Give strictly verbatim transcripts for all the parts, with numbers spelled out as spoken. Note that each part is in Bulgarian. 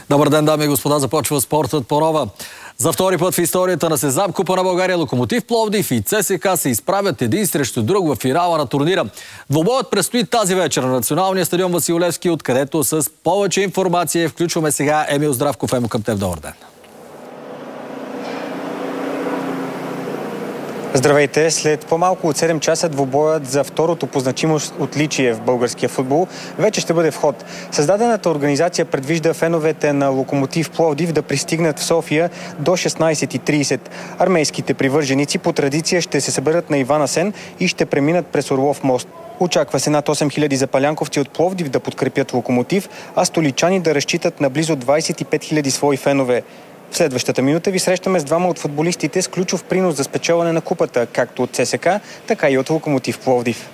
Добър ден, дами и господа, започва спортът по нова. За втори път в историята на Сезам Купа на България Локомотив Пловдив и ЦСКА се изправят един срещу друг в финала на турнира. Двубоят предстои тази вечер на Националния стадион Васил Левски, откъдето с повече информация включваме сега Емил Здравков. Емо, към теб, добър ден. Здравейте! След по-малко от седем часа двубоят за второто по значимост отличие в българския футбол вече ще бъде в ход. Създадената организация предвижда феновете на Локомотив Пловдив да пристигнат в София до шестнайсет и трийсет. Армейските привърженици по традиция ще се съберат на Иван Асен и ще преминат през Орлов мост. Очаква се над осем хиляди запалянковци от Пловдив да подкрепят Локомотив, а столичани да разчитат на близо двайсет и пет хиляди свои фенове. В следващата минута ви срещаме с двама от футболистите с ключов принос за спечелване на купата, както от ЦСКА, така и от Локомотив Пловдив.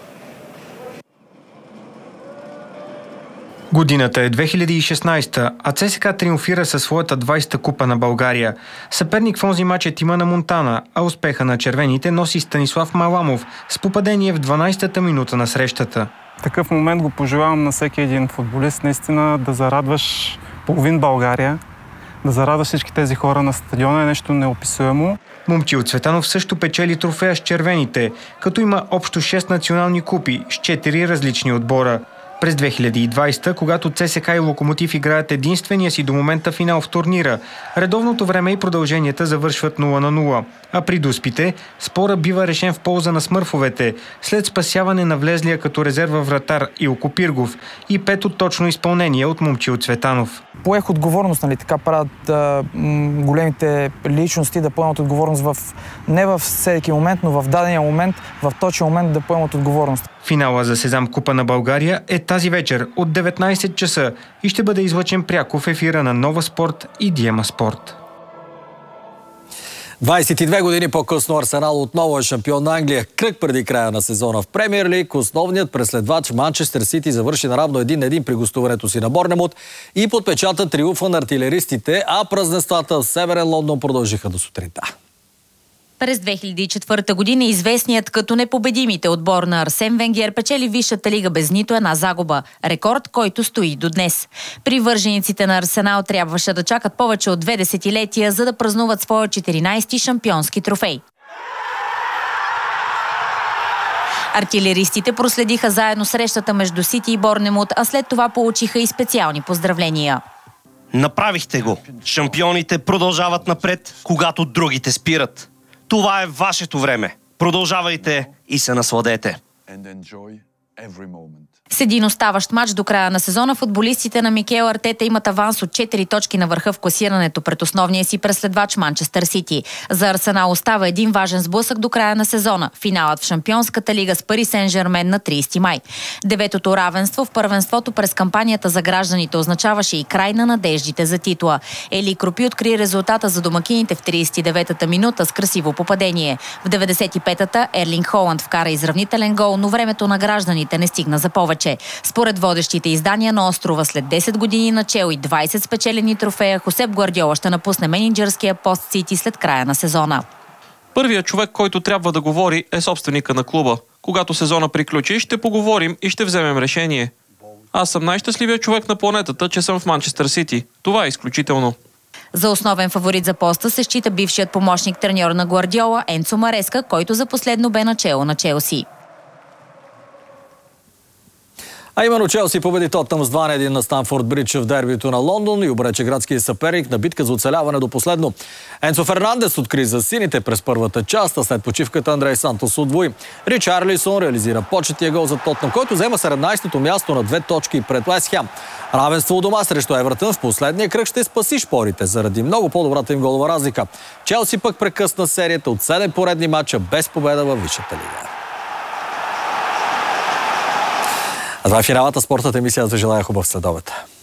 Годината е две хиляди и шестнайсета, а ЦСКА триумфира със своята двайсета купа на България. Съперник в онзи мач е тима на Монтана, а успеха на червените носи Станислав Маламов с попадение в дванайсетата минута на срещата. Такъв момент го пожелавам на всеки един футболист, наистина да зарадваш половин България. Да зарадва всички тези хора на стадиона е нещо неописуемо. Момчил Цветанов също печели трофея с червените, като има общо шест национални купи с четири различни отбора. През две хиляди и двайсета, когато ЦСКА и Локомотив играят единствения си до момента финал в турнира, редовното време и продълженията завършват нула на нула. А при дуспите спора бива решен в полза на смърфовете, след спасяване на влезлия като резерва вратар Илко Пиргов и пето точно изпълнение от Момчил Цветанов. Поех отговорност, нали, така правят а, м, големите личности да поемат отговорност в, не във всеки момент, но в дадения момент, в точен момент да поемат отговорност. Финала за Сезам Купа на България е тази вечер от деветнайсет часа и ще бъде излъчен пряко в ефира на Нова Спорт и Диема Спорт. двайсет и две години по-късно Арсенал отново е шампион на Англия. Кръг преди края на сезона в Премиер Лиг. Основният преследвач Манчестър Сити завърши наравно един на един при гостуването си на Борнемут и подпечата триумфа на артилеристите, а празненствата в Северен Лондон продължиха до сутринта. През две хиляди и четвърта година известният като непобедимите отбор на Арсен Венгер печели Висшата лига без нито една загуба. Рекорд, който стои до днес. Привържениците на Арсенал трябваше да чакат повече от две десетилетия, за да празнуват своя четиринайсети шампионски трофей. Артилеристите проследиха заедно срещата между Сити и Борнемут, а след това получиха и специални поздравления. Направихте го! Шампионите продължават напред, когато другите спират. Това е вашето време. Продължавайте и се насладете. С един оставащ матч до края на сезона футболистите на Микел Артета имат аванс от четири точки на върха в класирането пред основния си преследвач Манчестър Сити. За Арсенал остава един важен сблъсък до края на сезона – финалът в Шампионската лига с Пари Сен-Жермен на трийсети май. Деветото равенство в първенството през кампанията за гражданите означаваше и край на надеждите за титла. Ели Крупи откри резултата за домакините в трийсет и деветата минута с красиво попадение. В деветдесет и петата Ерлинг Холанд вкара изравнителен гол, но времето на гражданите не стигна за повече. Според водещите издания на острова, след десет години начел и двайсет спечелени трофея, Хосеп Гвардиола ще напусне мениджърския пост Сити след края на сезона. Първият човек, който трябва да говори, е собственика на клуба. Когато сезона приключи, ще поговорим и ще вземем решение. Аз съм най-щастливият човек на планетата, че съм в Манчестър Сити. Това е изключително. За основен фаворит за поста се счита бившият помощник треньор на Гвардиола Енцо Мареска, който за последно бе начело на Челси. А именно Челси победи Тотнъм с два на един на Станфорд Бридж в дербито на Лондон и обрече градския съперник на битка за оцеляване до последно. Енцо Фернандес откри за сините през първата част, а след почивката Андрей Сантос удвои. Ричарлисон реализира почетия гол за Тотнъм, който взема седемнайсетото място на две точки пред Уест Хем. Равенство у дома срещу Евертън в последния кръг ще спаси шпорите заради много по-добрата им голова разлика. Челси пък прекъсна серията от седем поредни мача без победа във Висшата лига. А това е финалата. Спортната емисия. Да желая хубав следобед.